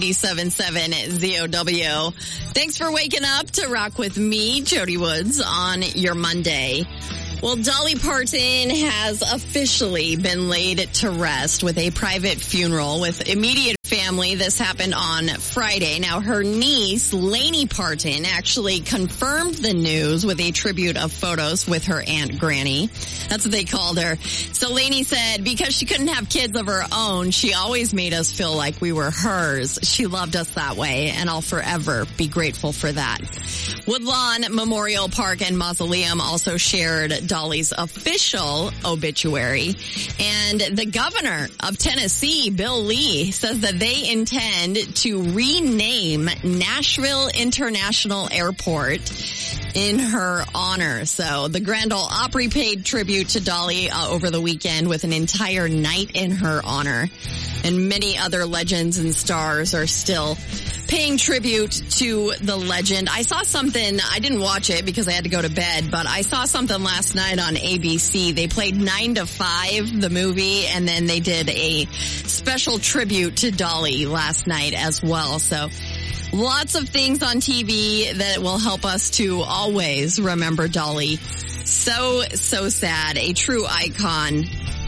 97.7 ZOW. Thanks for waking up to rock with me, Jody Woods, on your Monday. Well, Dolly Parton has officially been laid to rest with a private funeral with immediate family. This happened on Friday. Now, her niece, Lainey Parton, actually confirmed the news with a tribute of photos with her Aunt Granny. That's what they called her. So Lainey said, because she couldn't have kids of her own, she always made us feel like we were hers. She loved us that way, and I'll forever be grateful for that. Woodlawn Memorial Park and Mausoleum also shared Dolly's official obituary. And the governor of Tennessee, Bill Lee, says that they intend to rename Nashville International Airport in her honor. So the Grand Ole Opry paid tribute to Dolly over the weekend with an entire night in her honor. And many other legends and stars are still paying tribute to the legend. I saw something, I didn't watch it because I had to go to bed, but I saw something last night on ABC. They played 9 to 5, the movie, and then they did a special tribute to Dolly last night as well. So lots of things on TV that will help us to always remember Dolly. So sad. A true icon.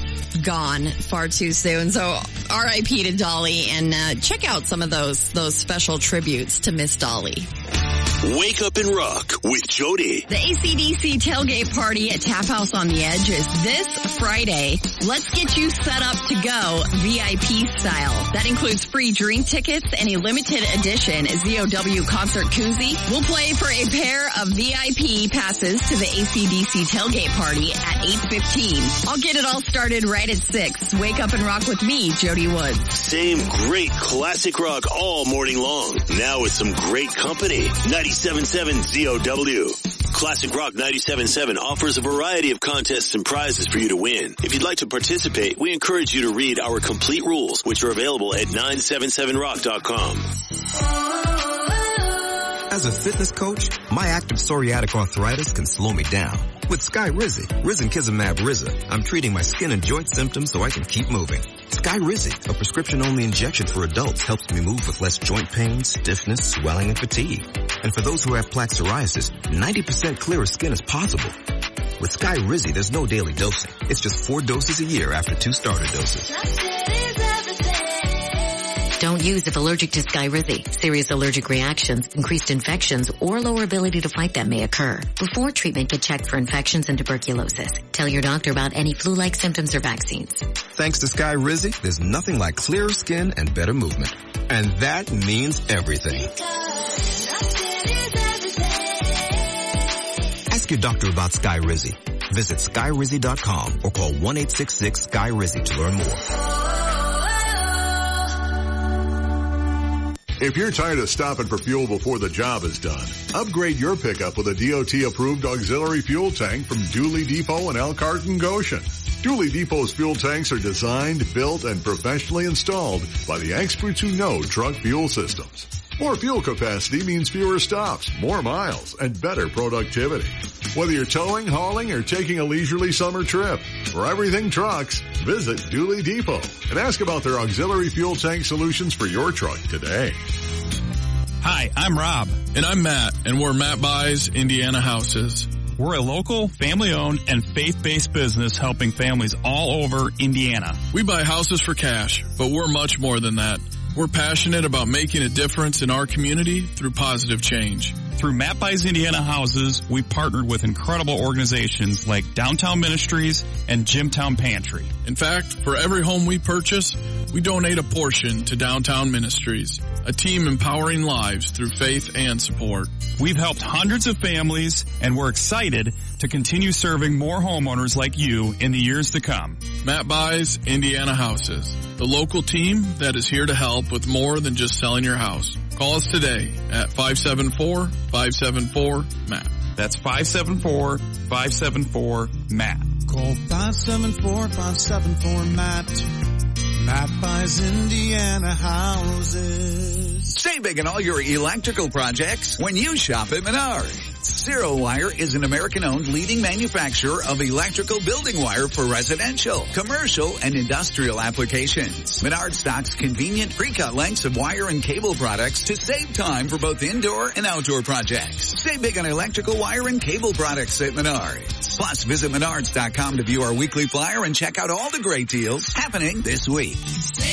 Gone far too soon. So R.I.P. to Dolly, and check out some of those special tributes to Miss Dolly. Wake up and rock with Jody. The AC/DC tailgate party at Tap House on the Edge is this Friday. Let's get you set up to go VIP style. That includes free drink tickets and a limited edition ZOW concert koozie. We'll play for a pair of VIP passes to the AC/DC tailgate party at 8:15. I'll get it all started right at 6. Wake up and rock with me, Jody Woods. Same great classic rock all morning long. Now with some great company. 97.7 ZOW. Classic Rock 97.7 offers a variety of contests and prizes for you to win. If you'd like to participate, we encourage you to read our complete rules, which are available at 977rock.com. As a fitness coach, my active psoriatic arthritis can slow me down. With Skyrizi, Risankizumab Riza, I'm treating my skin and joint symptoms so I can keep moving. Skyrizi, a prescription-only injection for adults, helps me move with less joint pain, stiffness, swelling, and fatigue. And for those who have plaque psoriasis, 90% clearer skin is possible. With Skyrizi, there's no daily dosing. It's just 4 doses a year after 2 starter doses. Don't use if allergic to Skyrizi. Serious allergic reactions, increased infections, or lower ability to fight them may occur. Before treatment, get checked for infections and tuberculosis. Tell your doctor about any flu-like symptoms or vaccines. Thanks to Skyrizi, there's nothing like clearer skin and better movement. And that means everything. Ask your doctor about Skyrizi. Visit Skyrizi.com or call 1-866-SKY-RIZI to learn more. If you're tired of stopping for fuel before the job is done, upgrade your pickup with a DOT-approved auxiliary fuel tank from Dooley Depot in Elkhart and Goshen. Dooley Depot's fuel tanks are designed, built, and professionally installed by the experts who know truck fuel systems. More fuel capacity means fewer stops, more miles, and better productivity. Whether you're towing, hauling, or taking a leisurely summer trip, for everything trucks, visit Dooley Depot and ask about their auxiliary fuel tank solutions for your truck today. Hi, I'm Rob. And I'm Matt, and we're Matt Buys Indiana Houses. We're a local, family-owned, and faith-based business helping families all over Indiana. We buy houses for cash, but we're much more than that. We're passionate about making a difference in our community through positive change. Through Matt Buys Indiana Houses, we partnered with incredible organizations like Downtown Ministries and Jimtown Pantry. In fact, for every home we purchase, we donate a portion to Downtown Ministries, a team empowering lives through faith and support. We've helped hundreds of families, and we're excited to continue serving more homeowners like you in the years to come. Matt Buys Indiana Houses, the local team that is here to help with more than just selling your house. Call us today at 574-574-MATT. That's 574-574-MATT. Call 574-574-MATT. Matt Buys Indiana Houses. Save big on all your electrical projects when you shop at Menards. Zero Wire is an American-owned leading manufacturer of electrical building wire for residential, commercial, and industrial applications. Menards stocks convenient pre-cut lengths of wire and cable products to save time for both indoor and outdoor projects. Save big on electrical wire and cable products at Menards. Plus, visit Menards.com to view our weekly flyer and check out all the great deals happening this week.